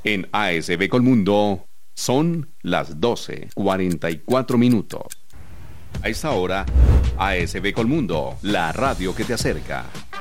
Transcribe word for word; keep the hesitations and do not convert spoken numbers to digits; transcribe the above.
En A S B Colmundo son las doce cuarenta y cuatro minutos. A esta hora, A S B Colmundo, la radio que te acerca.